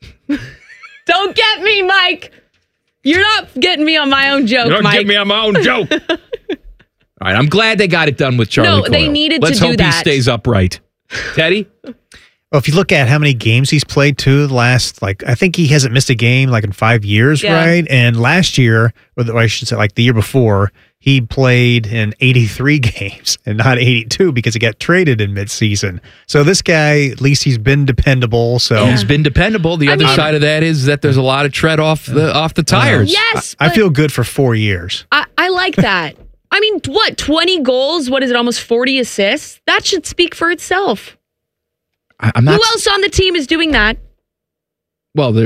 Don't get me, Mike. You're not getting me on my own joke, You're not Mike. getting me on my own joke. All right, I'm glad they got it done with Charlie Coyle. They needed Let's to do hope that. he stays upright. Teddy? Well, if you look at how many games he's played too, the last, I think he hasn't missed a game in 5 years, right? And last year, or I should say the year before, he played in 83 games and not 82 because he got traded in midseason. So this guy, at least he's been dependable. So he's been dependable. The other side of that is that there's a lot of tread off the tires. Yes, I feel good for 4 years. I like that. I mean, 20 goals? What is it, almost 40 assists? That should speak for itself. I'm not. Who else on the team is doing that? Well,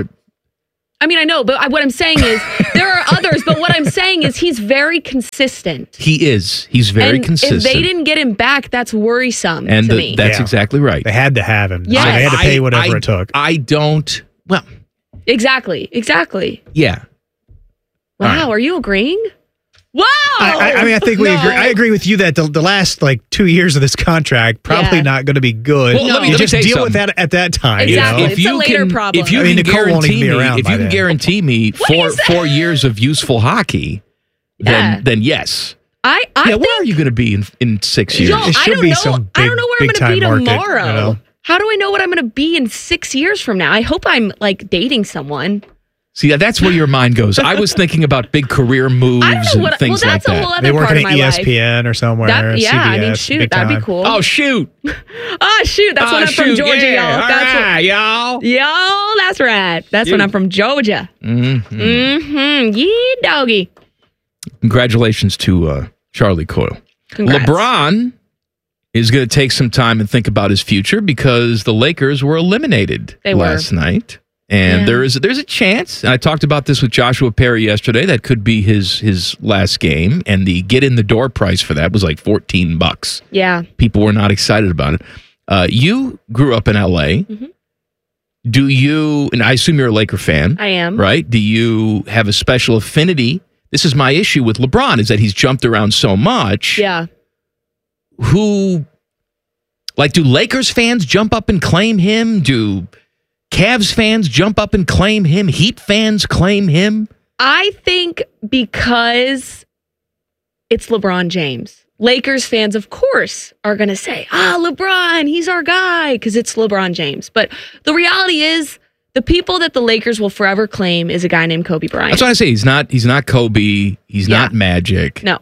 I mean, I know, but what I'm saying is there are others, but what I'm saying is he's very consistent. He is. He's very consistent. If they didn't get him back, that's worrisome to me. That's exactly right. They had to have him. Yes. So they had to pay whatever it took. I don't. Well. Exactly. Yeah. Wow, are you agreeing? Wow. I mean, I think we agree. I agree with you that the last 2 years of this contract probably not going to be good. Well, let me just tell you deal with something. that at that time. Exactly. If It's a later problem. If you can Nicole won't even be around by then. guarantee me 4 years of useful hockey, then yes. I where are you going to be in 6 years? Yo, I don't know. I don't know where I'm going to be tomorrow. How do I know what I'm going to be in 6 years from now? I hope I'm dating someone. See, that's where your mind goes. I was thinking about big career moves and things like that. A whole other they work part at of my ESPN life. or somewhere. Yeah, CBS, I mean, shoot, that'd be cool. Oh, shoot. Oh, shoot. That's when I'm from Georgia, y'all. That's y'all. Y'all, that's right. That's when I'm from Georgia. Mm-hmm. Yee, doggy. Congratulations to Charlie Coyle. Congrats. LeBron is going to take some time and think about his future because the Lakers were eliminated last night. And there's a chance, and I talked about this with Joshua Perry yesterday, that could be his last game, and the get-in-the-door price for that was $14. Yeah. People were not excited about it. You grew up in L.A. Mm-hmm. Do you, and I assume you're a Laker fan. I am. Right? Do you have a special affinity? This is my issue with LeBron, is that he's jumped around so much. Yeah. Do Lakers fans jump up and claim him? Do Cavs fans jump up and claim him? Heat fans claim him? I think because it's LeBron James. Lakers fans, of course, are going to say, LeBron, he's our guy, because it's LeBron James. But the reality is, the people that the Lakers will forever claim is a guy named Kobe Bryant. That's what I say. He's not Kobe. He's not Magic. No.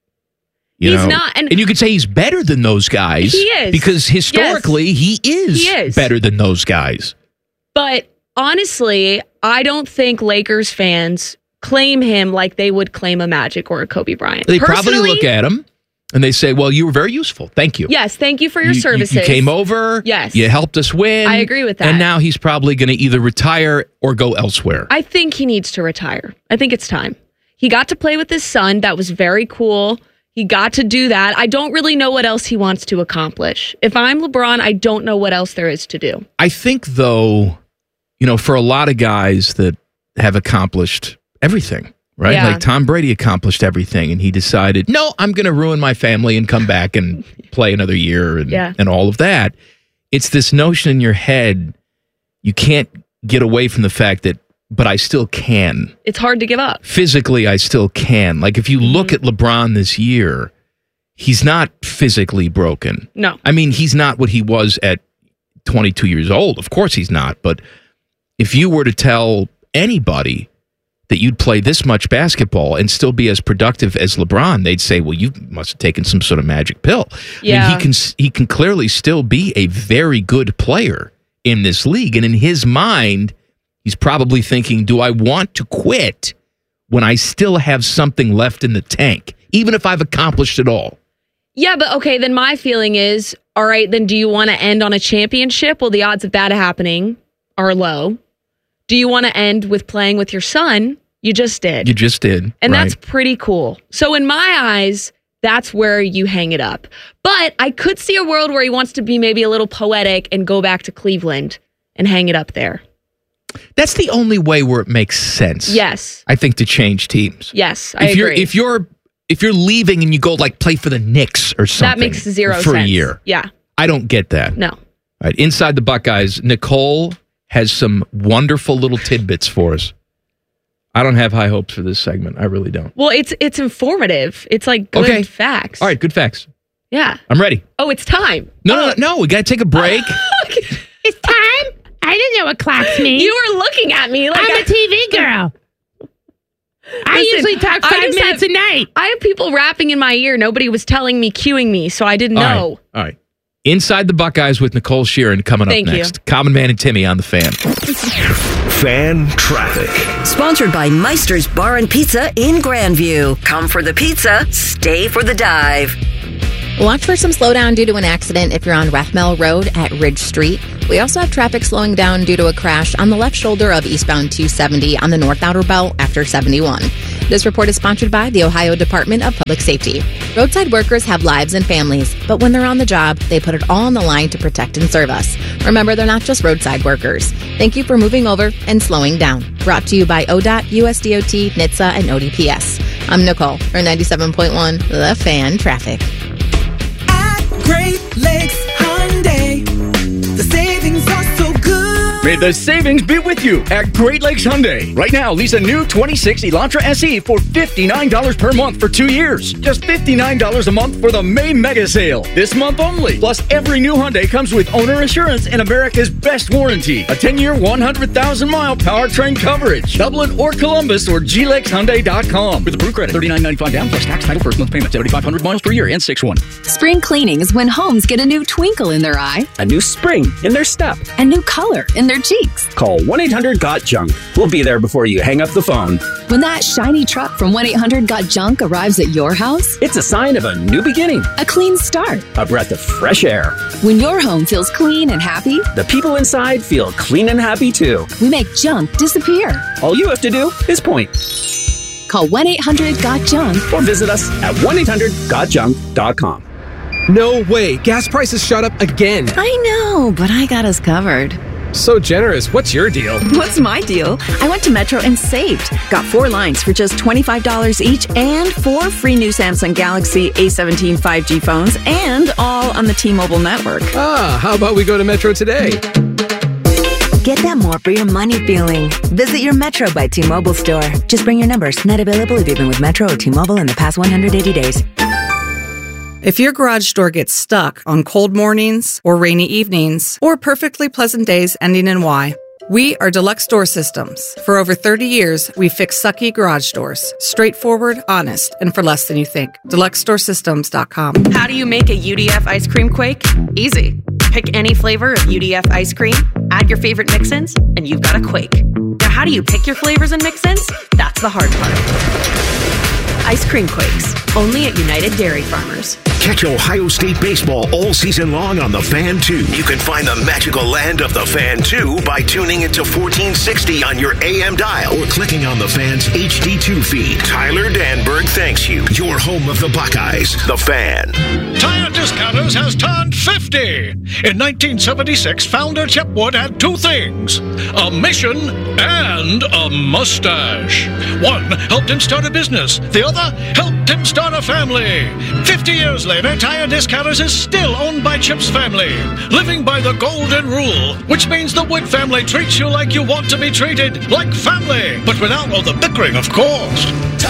He's not. And you could say he's better than those guys. He is. Because historically, he is better than those guys. But honestly, I don't think Lakers fans claim him like they would claim a Magic or a Kobe Bryant. They probably look at him and they say, well, you were very useful. Thank you. Yes, thank you for your services. You came over. Yes. You helped us win. I agree with that. And now he's probably going to either retire or go elsewhere. I think he needs to retire. I think it's time. He got to play with his son. That was very cool. He got to do that. I don't really know what else he wants to accomplish. If I'm LeBron, I don't know what else there is to do. I think, though, for a lot of guys that have accomplished everything, right? Yeah. Like Tom Brady accomplished everything, and he decided, no, I'm going to ruin my family and come back and play another year and all of that. It's this notion in your head, you can't get away from the fact that, but I still can. It's hard to give up. Physically, I still can. Like if you look at LeBron this year, he's not physically broken. No. I mean, he's not what he was at 22 years old. Of course he's not. But if you were to tell anybody that you'd play this much basketball and still be as productive as LeBron, they'd say, well, you must have taken some sort of magic pill. Yeah. I mean, he can clearly still be a very good player in this league. And in his mind, he's probably thinking, do I want to quit when I still have something left in the tank, even if I've accomplished it all? Yeah, but okay, then my feeling is, all right, then do you want to end on a championship? Well, the odds of that happening are low. Do you want to end with playing with your son? You just did. You just did. And right. That's pretty cool. So in my eyes, that's where you hang it up. But I could see a world where he wants to be maybe a little poetic and go back to Cleveland and hang it up there. That's the only way where it makes sense. Yes. I think to change teams. Yes, I agree. If you're leaving and you go play for the Knicks or something. That makes zero for sense. a year. Yeah. I don't get that. No. All right, inside the Buckeyes, Nicole has some wonderful little tidbits for us. I don't have high hopes for this segment. I really don't. Well, it's informative. It's like good facts. All right, good facts. Yeah. I'm ready. Oh, it's time. No. We got to take a break. I didn't know what clocks mean. You were looking at me like I'm a TV girl. I usually talk 5 minutes a night. I have people rapping in my ear. Nobody was telling me, cueing me, so I didn't know. All right. Inside the Buckeyes with Nicole Sheeran coming up next. Common Man and Timmy on the Fan. Fan traffic. Sponsored by Meister's Bar and Pizza in Grandview. Come for the pizza, stay for the dive. Watch for some slowdown due to an accident if you're on Rathmel Road at Ridge Street. We also have traffic slowing down due to a crash on the left shoulder of eastbound 270 on the North Outer Belt after 71. This report is sponsored by the Ohio Department of Public Safety. Roadside workers have lives and families, but when they're on the job, they put it all on the line to protect and serve us. Remember, they're not just roadside workers. Thank you for moving over and slowing down. Brought to you by ODOT, USDOT, NHTSA, and ODPS. I'm Nicole for 97.1 The Fan Traffic. Great Lakes Hyundai. The savings are so good. May the savings be with you at Great Lakes Hyundai. Right now, lease a new 26 Elantra SE for $59 per month for 2 years. Just $59 a month for the May Mega Sale. This month only. Plus, every new Hyundai comes with owner assurance and America's best warranty. A 10-year, 100,000-mile powertrain coverage. Dublin or Columbus or glexhyundai.com. With approved credit, $39.95 down plus tax, title, first month payment, 7,500 miles per year, and 6-1. Spring cleaning is when homes get a new twinkle in their eye, A new spring in their step. a new color in their cheeks. Call 1-800-GOT-JUNK. We'll be there before you hang up the phone. When that shiny truck from 1-800-GOT-JUNK arrives at your house, It's a sign of a new beginning, a clean start. a breath of fresh air. When your home feels clean and happy, The people inside feel clean and happy too. we make junk disappear. All you have to do is point. Call 1-800-GOT-JUNK or visit us at 1-800-GOTJUNK.com. No way. Gas prices shot up again. I know, but I got us covered. So generous. What's your deal? What's my deal? I went to Metro and saved. Got 4 lines for just $25 each and 4 free new Samsung Galaxy A17 5G phones and all on the T-Mobile network. Ah, how about we go to Metro today? Get that more for your money feeling. Visit your Metro by T-Mobile store. Just bring your numbers. Not available if you've been with Metro or T-Mobile in the past 180 days. If your garage door gets stuck on cold mornings or rainy evenings or perfectly pleasant days ending in Y, we are Deluxe Door Systems. For over 30 years, we fix sucky garage doors. Straightforward, honest, and for less than you think. DeluxeDoorSystems.com. How do you make a UDF ice cream quake? Easy. Pick any flavor of UDF ice cream, add your favorite mix-ins, and you've got a quake. Now, how do you pick your flavors and mix-ins? That's the hard part. Ice cream quakes, only at United Dairy Farmers. Catch Ohio State baseball all season long on The Fan 2. You can find the magical land of The Fan 2 by tuning into 1460 on your AM dial or clicking on The Fan's HD2 feed. Tyler Danberg thanks you. Your home of the Buckeyes, The Fan. Tire Discounters has turned 50. In 1976, founder Chip Wood had 2 things, a mission and a mustache. One helped him start a business. The other helped him start a family. 50 years later, Tire Discounters is still owned by Chip's family, living by the golden rule, which means the Wood family treats you like you want to be treated, like family, but without all the bickering, of course.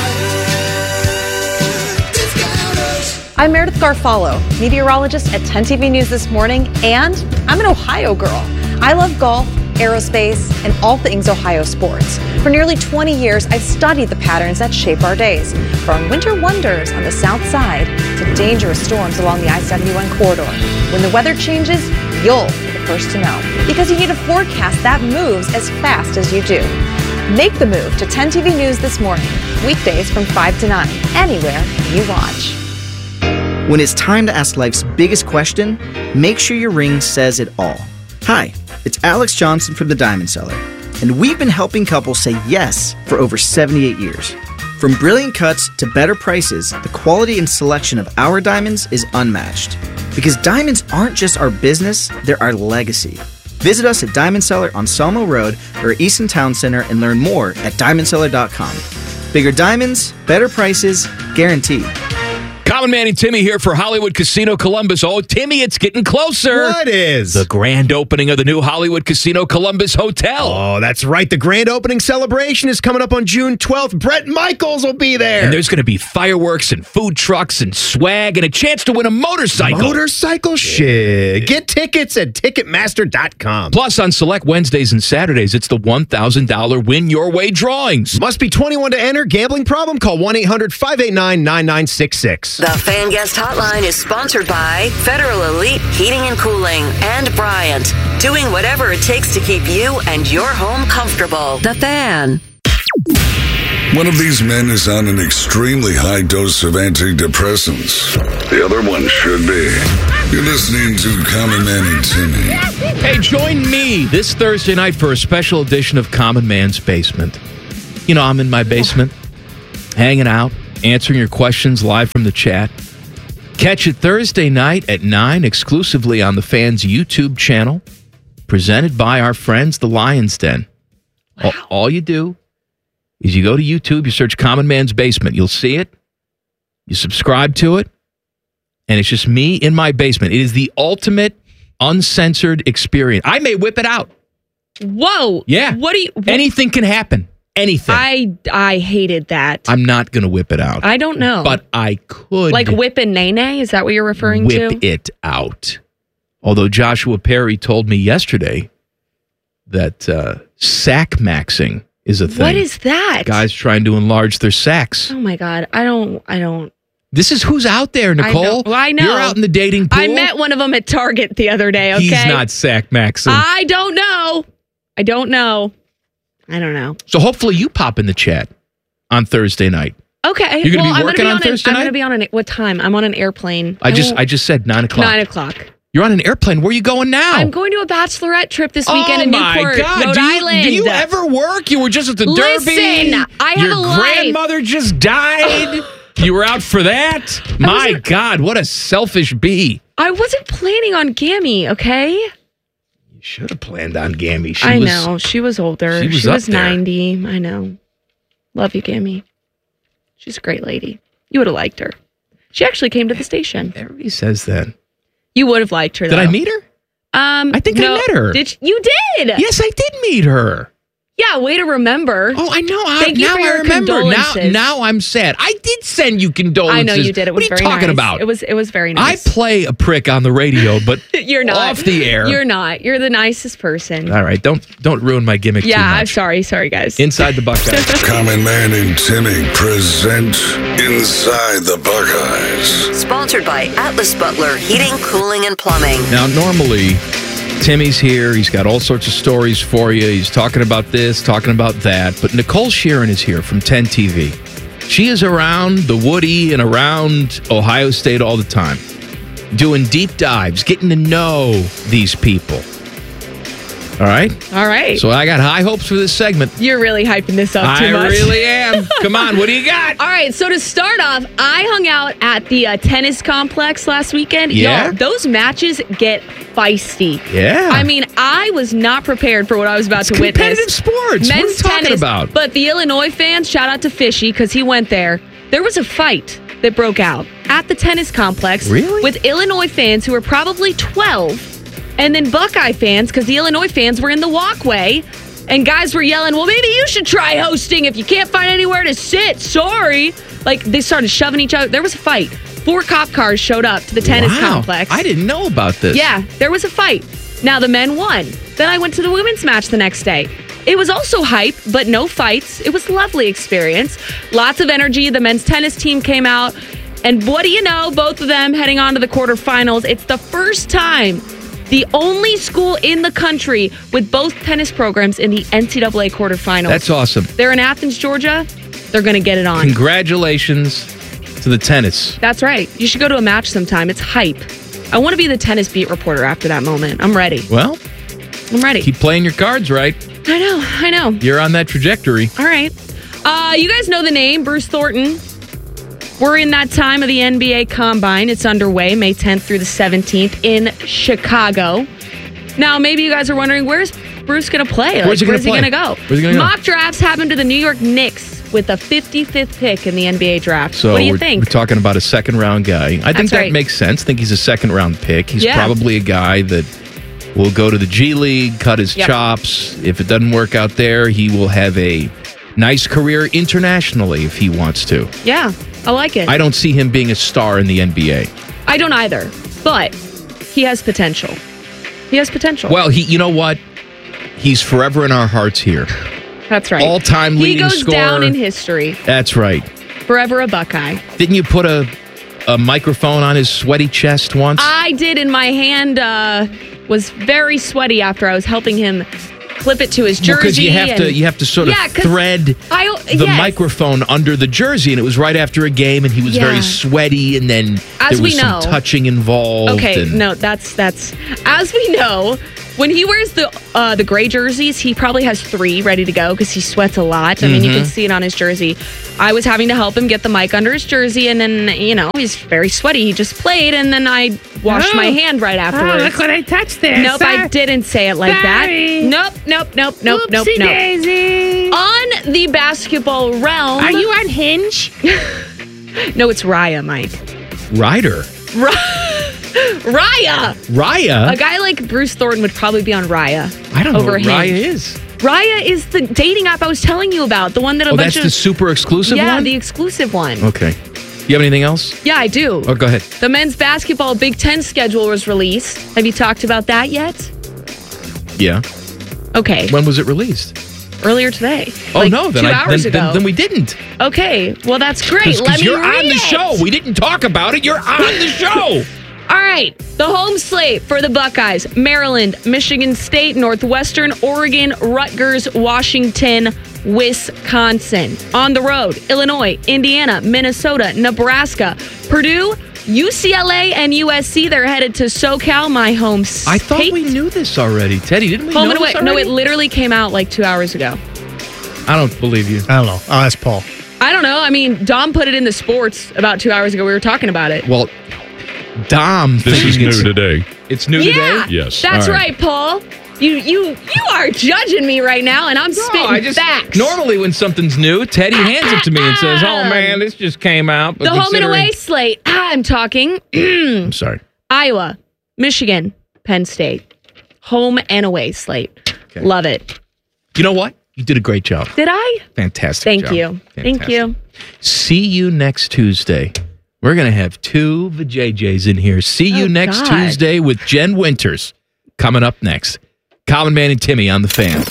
I'm Meredith Garfalo, meteorologist at 10 TV News This Morning, and I'm an Ohio girl. I love golf, aerospace, and all things Ohio sports. For nearly 20 years, I've studied the patterns that shape our days, from winter wonders on the south side to dangerous storms along the I-71 corridor. When the weather changes, you'll be the first to know, because you need a forecast that moves as fast as you do. Make the move to 10 TV News This Morning, weekdays from 5 to 9, anywhere you watch. When it's time to ask life's biggest question, make sure your ring says it all. Hi, it's Alex Johnson from The Diamond Seller, and we've been helping couples say yes for over 78 years. From brilliant cuts to better prices, the quality and selection of our diamonds is unmatched. Because diamonds aren't just our business, they're our legacy. Visit us at Diamond Seller on Selma Road or Easton Town Center and learn more at diamondseller.com. Bigger diamonds, better prices, guaranteed. Common Man and Timmy here for Hollywood Casino Columbus. Oh, Timmy, it's getting closer. What is? The grand opening of the new Hollywood Casino Columbus Hotel. Oh, that's right. The grand opening celebration is coming up on June 12th. Bret Michaels will be there. And there's going to be fireworks and food trucks and swag and a chance to win a motorcycle. Motorcycle shit. Get tickets at Ticketmaster.com. Plus, on select Wednesdays and Saturdays, it's the $1,000 Win Your Way drawings. Must be 21 to enter. Gambling problem? Call 1-800-589-9966. The Fan Guest Hotline is sponsored by Federal Elite Heating and Cooling and Bryant, doing whatever it takes to keep you and your home comfortable. The Fan. One of these men is on an extremely high dose of antidepressants. The other one should be. You're listening to Common Man and Timmy. Hey, join me this Thursday night for a special edition of Common Man's Basement. You know, I'm in my basement, hanging out, answering your questions live from the chat. Catch it Thursday night at 9 exclusively on the Fan's YouTube channel, presented by our friends, the Lion's Den. Wow. All you do is you go to YouTube, you search Common Man's Basement. You'll see it. You subscribe to it. And it's just me in my basement. It is the ultimate uncensored experience. I may whip it out. Whoa. Yeah. Anything can happen. Anything. I hated that. I'm not going to whip it out. I don't know. But I could. Like whip and nay-nay? Is that what you're referring to? Whip it out. Although Joshua Perry told me yesterday that sack maxing is a thing. What is that? Guys trying to enlarge their sacks. Oh my God. I don't. This is who's out there, Nicole. I know. You're out in the dating pool. I met one of them at Target the other day, okay? He's not sack maxing. I don't know. I don't know. So hopefully you pop in the chat on Thursday night. Okay. You're going to be working on Thursday night? I'm going to be on what time? I'm on an airplane. I just said 9 o'clock. 9 o'clock. You're on an airplane. Where are you going now? I'm going to a bachelorette trip this weekend in Newport, Rhode Island. Do you ever work? You were just at the Derby. Listen, I have a life. Your grandmother just died. You were out for that? My God, what a selfish bee. I wasn't planning on Gammy, okay? You should have planned on Gammy. I know. She was older. She was 90. I know. Love you, Gammy. She's a great lady. You would have liked her. She actually came to the station. Everybody says that. You would have liked her, though. Did I meet her? I think I met her. You did? Yes, I did meet her. Yeah, way to remember. Oh, I know. Thank you for your condolences. Now I'm sad. I did send you condolences. I know you did. It was what are you very talking nice. about? It was very nice. I play a prick on the radio, but you're not off the air. You're not. You're the nicest person. All right, don't ruin my gimmick. Yeah, too much. I'm sorry, guys. Inside the Buckeyes. Common Man and Timmy present Inside the Buckeyes. Sponsored by Atlas Butler Heating, Cooling, and Plumbing. Now, normally, Timmy's here. He's got all sorts of stories for you. He's talking about this, talking about that. But Nicole Sheeran is here from 10 TV. She is around the Woody and around Ohio State all the time, doing deep dives, getting to know these people. All right? All right. So I got high hopes for this segment. You're really hyping this up too much. I really am. Come on, what do you got? All right, so to start off, I hung out at the tennis complex last weekend. Yeah? Yo, those matches get feisty. Yeah. I mean, I was not prepared for what I was about to witness. Competitive sports. Men's what are you talking tennis, about? But the Illinois fans, shout out to Fishy, because he went there. There was a fight that broke out at the tennis complex. Really? With Illinois fans who were probably 12. And then Buckeye fans, because the Illinois fans were in the walkway, and guys were yelling, well, maybe you should try hosting if you can't find anywhere to sit. Sorry. Like, they started shoving each other. There was a fight. 4 cop cars showed up to the tennis complex. I didn't know about this. Yeah, there was a fight. Now, the men won. Then I went to the women's match the next day. It was also hype, but no fights. It was a lovely experience. Lots of energy. The men's tennis team came out. And what do you know? Both of them heading on to the quarterfinals. It's the first time the only school in the country with both tennis programs in the NCAA quarterfinals. That's awesome. They're in Athens, Georgia. They're going to get it on. Congratulations to the tennis. That's right. You should go to a match sometime. It's hype. I want to be the tennis beat reporter after that moment. I'm ready. Well, I'm ready. Keep playing your cards right. I know. You're on that trajectory. All right. You guys know the name, Bruce Thornton. We're in that time of the NBA Combine. It's underway May 10th through the 17th in Chicago. Now, maybe you guys are wondering, where's Bruce going to play? Where's he going to go? Where's he going to go? Mock drafts happened to the New York Knicks with the 55th pick in the NBA draft. So what do you we're think? talking about a second-round guy. I think that makes sense. I think he's a second-round pick. He's probably a guy that will go to the G League, cut his chops. If it doesn't work out there, he will have a nice career internationally if he wants to. Yeah, I like it. I don't see him being a star in the NBA. I don't either, but he has potential. He has potential. Well, you know what? He's forever in our hearts here. That's right. All-time leading scorer. He goes down in history. That's right. Forever a Buckeye. Didn't you put a microphone on his sweaty chest once? I did, and my hand was very sweaty after I was helping him clip it to his jersey. Because you have to sort of thread the microphone under the jersey, and it was right after a game, and he was very sweaty, and then there was some touching involved. Okay, no, that's as we know. When he wears the gray jerseys, he probably has 3 ready to go because he sweats a lot. I mean, you can see it on his jersey. I was having to help him get the mic under his jersey, and then, he's very sweaty. He just played, and then I washed my hand right afterwards. Oh, look what I touched there. Nope, I didn't say it like that. Nope. Oopsie daisy. On the basketball realm. Are you on Hinge? No, it's Raya, Mike. Ryder. Raya. A guy like Bruce Thornton would probably be on Raya. I don't know what Hinge. Raya is. Raya is the dating app I was telling you about. The one that that's the super exclusive one? Yeah, the exclusive one. Okay. You have anything else? Yeah, I do. Oh, go ahead. The men's basketball Big Ten schedule was released. Have you talked about that yet? Yeah. Okay. When was it released? Earlier today. Oh, no. 2 hours ago. Then we didn't. Okay. Well, that's great. Let me you're read on the show. We didn't talk about it. You're on the show. All right. The home slate for the Buckeyes: Maryland, Michigan State, Northwestern, Oregon, Rutgers, Washington, Wisconsin. On the road: Illinois, Indiana, Minnesota, Nebraska, Purdue, UCLA, and USC. They're headed to SoCal, my home state. I thought we knew this already. Teddy, didn't we Home know and away. this already? No, it literally came out like 2 hours ago. I don't believe you. I don't know. I'll ask Paul. I don't know. I mean, Dom put it in the sports about 2 hours ago. We were talking about it. Well, Dom This is new today. It's new today? Yes. That's right, Paul. You are judging me right now, and I'm spitting facts. Normally when something's new, Teddy hands it to me and says, "Oh man, this just came out." But the home and away slate. I'm talking. I'm sorry. Iowa, Michigan, Penn State. Home and away slate. Okay. Love it. You know what? You did a great job. Did I? Fantastic Thank job. you. Thank you. See you next Tuesday. We're going to have 2 vajayjays in here. See you next Tuesday with Jen Winters. Coming up next. Common Man and Timmy on the Fan.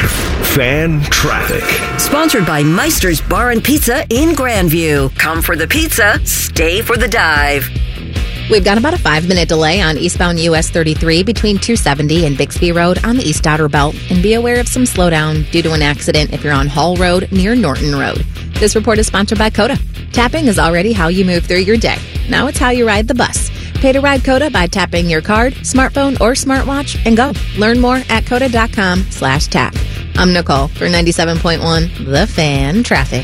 Fan traffic. Sponsored by Meister's Bar and Pizza in Grandview. Come for the pizza, stay for the dive. We've got about a 5-minute delay on eastbound US 33 between 270 and Bixby Road on the East Outer Belt. And be aware of some slowdown due to an accident if you're on Hall Road near Norton Road. This report is sponsored by Coda. Tapping is already how you move through your day. Now it's how you ride the bus. Pay to ride Coda by tapping your card, smartphone, or smartwatch and go. Learn more at coda.com/tap. I'm Nicole for 97.1 The Fan Traffic.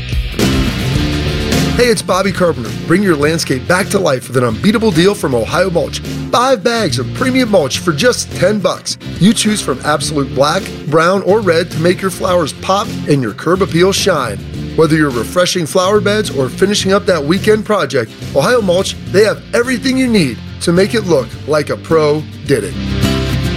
Hey, it's Bobby Carpenter. Bring your landscape back to life with an unbeatable deal from Ohio Mulch. 5 bags of premium mulch for just $10. You choose from absolute black, brown, or red to make your flowers pop and your curb appeal shine. Whether you're refreshing flower beds or finishing up that weekend project, Ohio Mulch, they have everything you need to make it look like a pro did it.